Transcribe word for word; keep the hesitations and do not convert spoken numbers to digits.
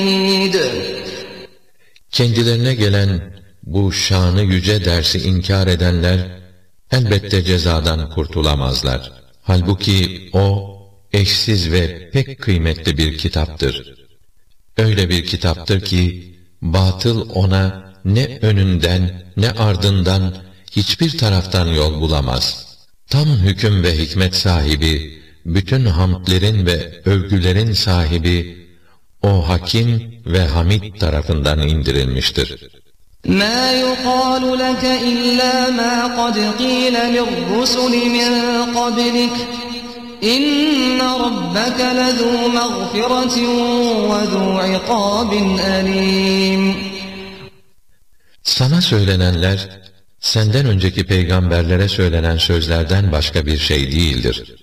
Kendilerine gelen bu şanı yüce dersi inkar edenler elbette cezadan kurtulamazlar. Halbuki o eşsiz ve pek kıymetli bir kitaptır. Öyle bir kitaptır ki batıl ona ne önünden ne ardından hiçbir taraftan yol bulamaz. Tam hüküm ve hikmet sahibi, bütün hamdlerin ve övgülerin sahibi o Hakim ve Hamid tarafından indirilmiştir. مَا يُقَالُ لَكَ إِلَّا مَا قَدْ قِيلَ لِلرُّسُلِ مِنْ قَبْلِكَ إِنَّ رَبَّكَ لَذُو مَغْفِرَةٍ وَذُو عِقَابٍ أَلِيمٍ. Sana söylenenler, senden önceki peygamberlere söylenen sözlerden başka bir şey değildir.